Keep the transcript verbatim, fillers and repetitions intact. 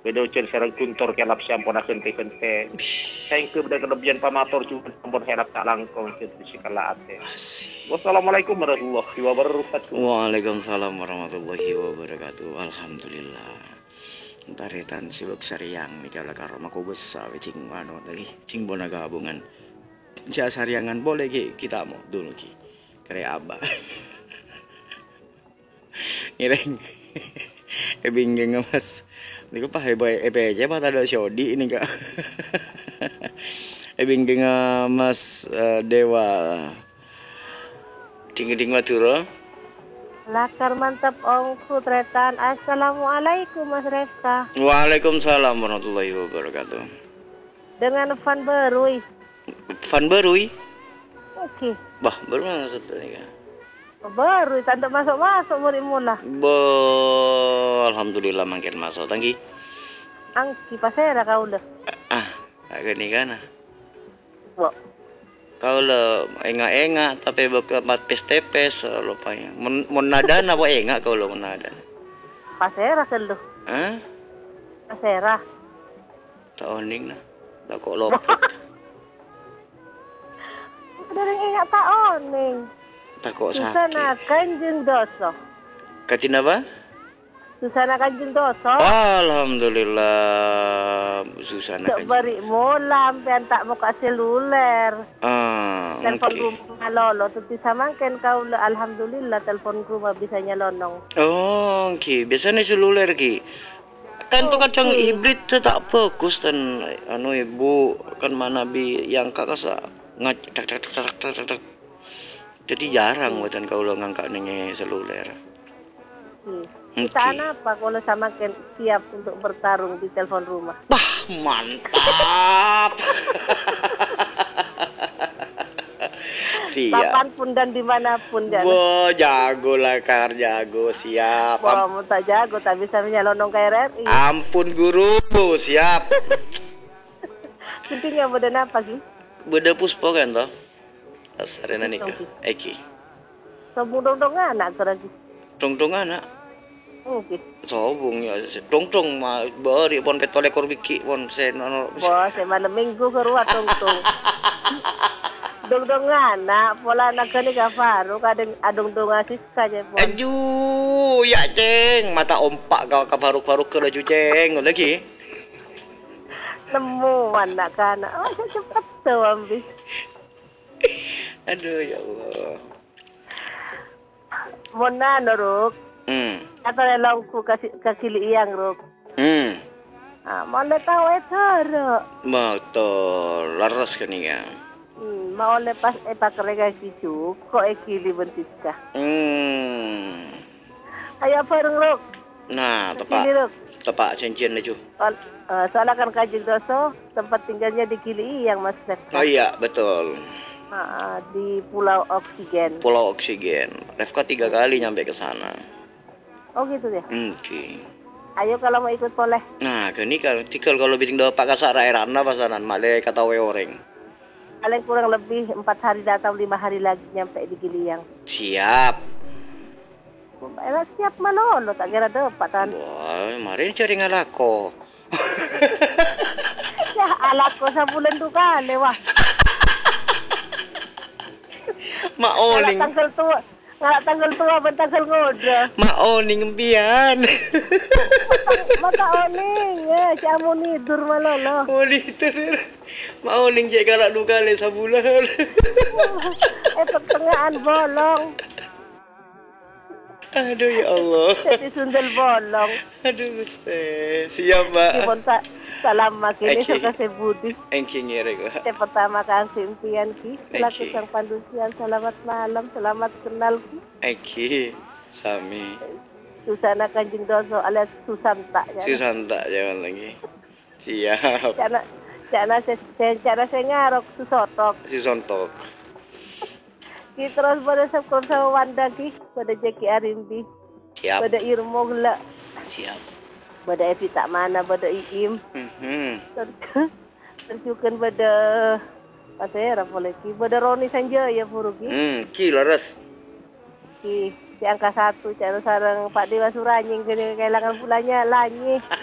Beda ucen serang cuntor kelap siampun akan kente. Saya ke beda kelebihan pamator juga sampun herap tak langkong itu sikala ate. Wassalamualaikum warahmatullahi wabarakatuh. Waalaikumsalam warahmatullahi wabarakatuh. Alhamdulillah. Taritan sibuk sariang mikala karo mako besar cing ano dari cing bona gabungan. Ja sariangan boleh ki kita mau dulu ki. Kare abah. Ireng. Ebingeng mas. Niku pa heboy E P J pa tada Syodi ini kak. Ebingeng mas uh, Dewa. Ding-ding Madura. Lakar mantap Om Kutretan. Assalamualaikum Mas Resta. Waalaikumsalam warahmatullahi wabarakatuh. Dengan Van Berui. Van Berui? Oke. Bah, baru maksudnya kan? Baru tanda masuk-masuk murid mula. Bo, alhamdulillah makin masuk. Tangki. Angki pasera kau dah. Ah, agak nih kan? Bo. Kau lo enggak-enggak tapi bukan empat pes-tepes lupanya. Mun nada apa enggak kau lo mun nada? Pasera selu. Hah? Pasera. Taoning nah. Tak kok lopet. Dari enggak tak oning. Tak kok sakit. Susana Kanjeng Doso. Katin apa? Susana Kanjeng Doso. Alhamdulillah Susana Kanjeng. Beri molam pian tak muka seluler. Ah, telepon okay. Rumah lolo tuti samangken kau alhamdulillah telepon rumah bisa nyelonong. Oh, ki. Biasanya seluler ki. Kan tuh kadang Okay. hibrid tetap bagus dan anu ibu kan mana bi yang kakak sa ngak tak tak tak tak tak tak. Jadi jarang buatan kau lo ngangkat nenge seluler. Hmm. Okay. Kita apa kalau sama Ken siap untuk bertarung di telepon rumah? Bah, mantap. Siap. Kapanpun dan dimanapun dan. Bo, jago lah kar jago siap. Wah, mau tak jago tak bisa menyalonong ke R R I. Ampun guru, siap. Intinya beda apa sih? Beda puspo kan toh? Asarena nikah. Eki. Sobung dong anak lagi. Dong-dong anak. Oke. Sobung ya. Dong-dong mah beri pon petole kor biki pon senono. Wah, saya malam minggu keruat dong-dong. Dong-dong anak, pola anak ni kafaru kadang adong-dong asis saja pon. Aju, ya ceng, mata ompak kau kafaruk-faruk ke laju ceng lagi. Nemu anak kana. Oh, saya cepat tu ambil. Aduh ya Allah. Mona noruk. Hmm. Atau lelongku kasih kasih liang ruk. Hmm. Ah, mana tahu itu ruk. Motor laras kan ya. Hmm, mau lepas eta kerega kicu, kok ekili bentika. Hmm. Ayo bareng ruk. Nah, Kili tepak. ruk. Tepak cincin itu. Soal, uh, soalnya kan Kanjeng Doso tempat tinggalnya di Kili yang Mas Ref. Oh iya, betul. Ah, di Pulau Oksigen. Pulau Oksigen. Refka tiga kali nyampe ke sana. Oh gitu ya. Oke. Okay. Ayo kalau mau ikut boleh. Nah, gini kalau tikal kalau biting doa pak kasar erana pasanan male kata we oreng. Kalian kurang lebih empat hari datang lima hari lagi nyampe di Giliang. Siap. Enak siap malolo tak kira dapat kan. Wah, mari cari ngalako. Ya alatku sebulan tuh kali wah. Ma oning. Ngalak tanggal tua, ngalak tanggal tua ben tanggal ngoda. Ma oning mbian. Mata oning ya, si amu nidur malolo. Oh nidur. Ma oning cek galak dua kali sebulan. Eh pertengahan bolong. Aduh ya Allah. Jadi sundel bolong. Aduh Gusti. Siap, Mbak. Ibon tak salam makini Okay. suka sebudi. Engking ngere gua. Yang pertama kan impian ki, selaku Okay. sang pandusian selamat malam, selamat kenal ki. Eki sami. Susana Kanjeng Doso alias Susanta ya. Si Santa jangan lagi. Siap. Cara cara saya cara saya ngarok susotok. Si Sontok. Ki terus pada sekor sama Wanda ki, pada Jeki Arimbi, Siap. pada Irmo gela, Siap. pada Evi tak mana, pada Iim. Mhm. Terjukan pada Pasera boleh ki, pada Roni Sanjaya Furuki. Hmm, ki laras. Ki si angka satu cara sarang Pak Dewa Suranying kene kehilangan bulannya lanyi.